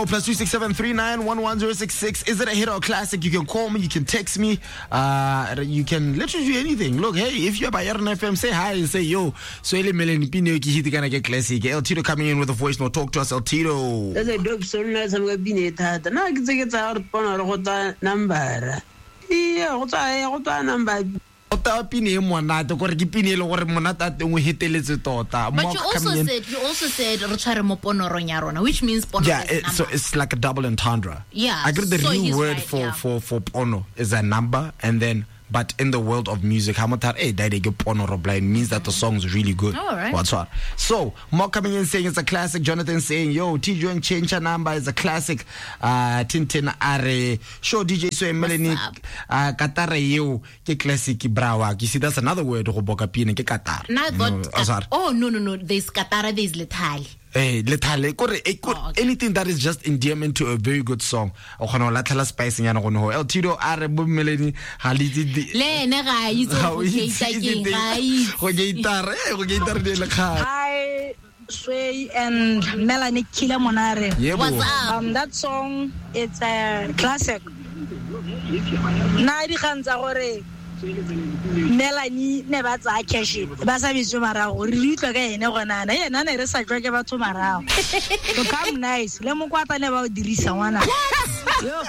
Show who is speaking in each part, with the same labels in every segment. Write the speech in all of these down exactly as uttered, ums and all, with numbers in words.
Speaker 1: go. Plus two six seven three nine one one zero six six. Is it a hit or a classic? You can call me. You can text me. Uh, you can literally do anything. Look, hey, if you're by R N F M, say hi and say yo. So ele meleni pino ki hit gonna get classic. El Tito coming in with a voice note. Talk to us, El Tito.
Speaker 2: That's a dope song. That's some bine tata. Na ke tse ke tsa re pona re go ta number. Yeah, go tsa go ta number.
Speaker 1: But you also
Speaker 3: said you also said which means pono.
Speaker 1: Yeah, it, so it's like a double entendre.
Speaker 3: Yeah,
Speaker 1: I agree. The
Speaker 3: so
Speaker 1: real word
Speaker 3: right,
Speaker 1: for,
Speaker 3: yeah.
Speaker 1: for for pono is a number, and then but in the world of music, it means that the song is really good.
Speaker 3: All right.
Speaker 1: What's what? So more coming in saying it's a classic. Jonathan saying yo, T J and change her number is a classic. Uh, Tintin Are show D J so Melanie uh Katara yo ke classic brawa. You see that's another word go boka pina ke Qatar.
Speaker 3: Now got oh no no no there's Qatar, there's Lethali.
Speaker 1: Hey, letale kore
Speaker 3: Oh, okay.
Speaker 1: anything that is just endearment to a very good song. O khona la thala spice nyana go no. El Tito are bo meleni haliti
Speaker 3: Le ne ga itse go keita ke ga itse.
Speaker 1: go guitar eh go guitar de la kha.
Speaker 4: Hi, Sway and Melanie Kila Monare.
Speaker 1: Yebo.
Speaker 3: What's up?
Speaker 4: Um, that song, it's a classic. Na di khanza gore Melanie never tsa cash it. Ba sa bitso mara go re utlwa ka ene gona na yena ne re sa jwa ke batho mara. So come nice. Le mo kwata ne ba o dirisa ngwana. Yo.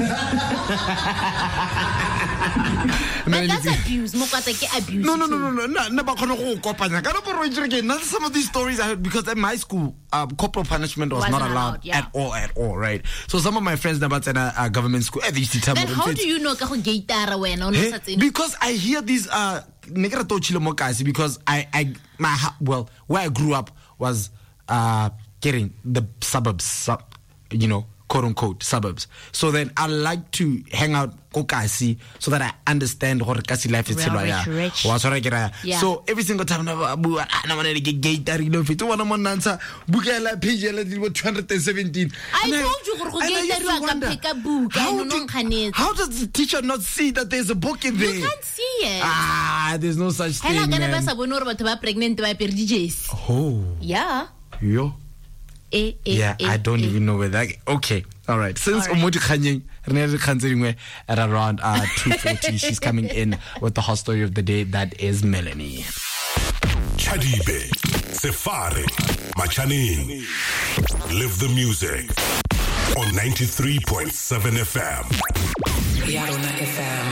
Speaker 3: But that's abuse. Mokata ke abuse.
Speaker 1: No, no, no, no, no, no, no, ba khona go kopanya. Ka no go again. Now some of these stories I heard because at my school, um, corporal punishment was
Speaker 3: Wasn't
Speaker 1: not allowed,
Speaker 3: allowed, yeah.
Speaker 1: at all, at all, right? So some of my friends never in a, a government school. Eh, they used to tell
Speaker 3: Then
Speaker 1: me.
Speaker 3: how do you know ka go guitar when on
Speaker 1: Eh,
Speaker 3: such
Speaker 1: because I hear these uh negara to chile mokasi because I I my ha- well where I grew up was uh getting the suburbs sub, you know quote unquote suburbs. So then I like to hang out kokasi so that I understand what kasi life is
Speaker 3: Real rich, rich. Yeah.
Speaker 1: So every single time I abu ana mana le gator you know fit one man answer bukela page le two hundred seventeen.
Speaker 3: I told you go guitar ka pick a book
Speaker 1: How,
Speaker 3: and
Speaker 1: do,
Speaker 3: no khanetse.
Speaker 1: how does the teacher not see that there's a book in there?
Speaker 3: You can't see it.
Speaker 1: Ah, there's no such thing,
Speaker 3: Hela kana ba
Speaker 1: man.
Speaker 3: sa bona gore batho ba pregnant ba per D Js.
Speaker 1: Oh,
Speaker 3: Yeah.
Speaker 1: yo.
Speaker 3: Eh, eh,
Speaker 1: Yeah,
Speaker 3: eh,
Speaker 1: I don't
Speaker 3: eh.
Speaker 1: even know where that. Okay, all right. Since
Speaker 3: All right.
Speaker 1: Omodi Khanyeng, Renee Khanzingwe at around uh, two forty, she's coming in with the hot story of the day. That is Melanie.
Speaker 5: Chadibe, Sefare, Machanin. Live the music on ninety-three point seven F M.
Speaker 6: Yarona F M.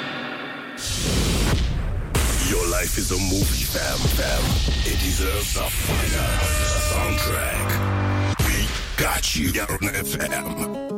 Speaker 5: Your life is a movie, fam, fam. It deserves a fire soundtrack. We got you, Yarona F M.